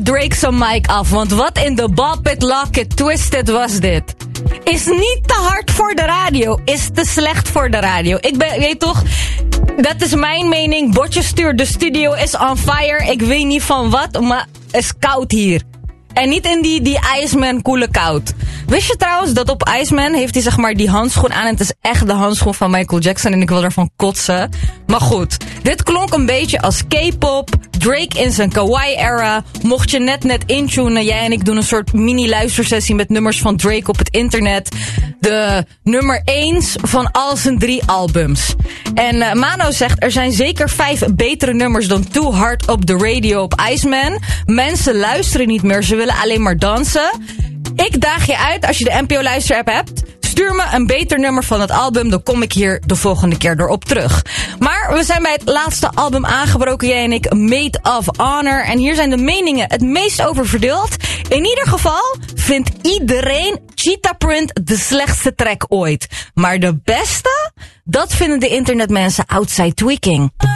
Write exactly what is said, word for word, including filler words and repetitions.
Drake zijn mic af, want wat in de Bop It, Lock It, Twist It was dit? Is niet te hard voor de radio, is te slecht voor de radio. Ik ben, weet toch, dat is mijn mening. Botje stuurt, de studio is on fire. Ik weet niet van wat, maar het is koud hier. En niet in die, die Iceman koele koud. Wist je trouwens dat op Iceman heeft hij zeg maar die handschoen aan. En het is echt de handschoen van Michael Jackson. En ik wil ervan kotsen. Maar goed, dit klonk een beetje als K-pop. Drake in zijn kawaii-era. Mocht je net net intunen. Jij en ik doen een soort mini-luistersessie met nummers van Drake op het internet. De nummer eens van al zijn drie albums. En uh, Mano zegt, er zijn zeker vijf betere nummers dan Too Hard op de radio op Iceman. Mensen luisteren niet meer, ze willen alleen maar dansen. Ik daag je uit, als je de N P O luisterapp hebt, stuur me een beter nummer van het album, dan kom ik hier de volgende keer door op terug. Maar we zijn bij het laatste album aangebroken, jij en ik, Maid of Honor. En hier zijn de meningen het meest over verdeeld. In ieder geval vindt iedereen Cheetah Print de slechtste track ooit. Maar de beste, dat vinden de internetmensen Outside Tweaking.